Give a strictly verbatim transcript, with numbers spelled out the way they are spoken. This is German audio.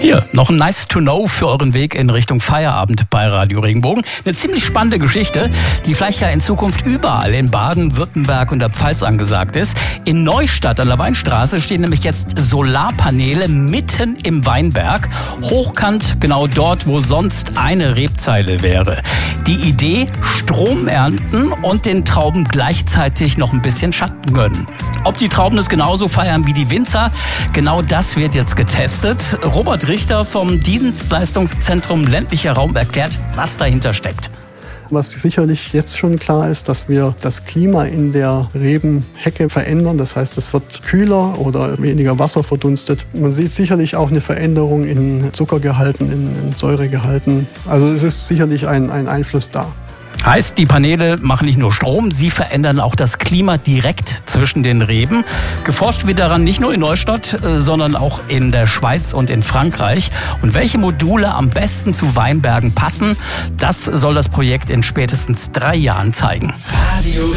Hier, noch ein Nice to Know für euren Weg in Richtung Feierabend bei Radio Regenbogen. Eine ziemlich spannende Geschichte, die vielleicht ja in Zukunft überall in Baden, Württemberg und der Pfalz angesagt ist. In Neustadt an der Weinstraße stehen nämlich jetzt Solarpaneele mitten im Weinberg. Hochkant, genau dort, wo sonst eine Rebzeile wäre. Die Idee, Strom ernten und den Trauben gleichzeitig noch ein bisschen Schatten gönnen. Ob die Trauben es genauso feiern wie die Winzer, genau das wird jetzt getestet. Robert Richter vom Dienstleistungszentrum ländlicher Raum erklärt, was dahinter steckt. Was sicherlich jetzt schon klar ist, dass wir das Klima in der Rebenhecke verändern. Das heißt, es wird kühler oder weniger Wasser verdunstet. Man sieht sicherlich auch eine Veränderung in Zuckergehalten, in, in Säuregehalten. Also es ist sicherlich ein, ein Einfluss da. Heißt, die Paneele machen nicht nur Strom, sie verändern auch das Klima direkt zwischen den Reben. Geforscht wird daran nicht nur in Neustadt, sondern auch in der Schweiz und in Frankreich. Und welche Module am besten zu Weinbergen passen, das soll das Projekt in spätestens drei Jahren zeigen.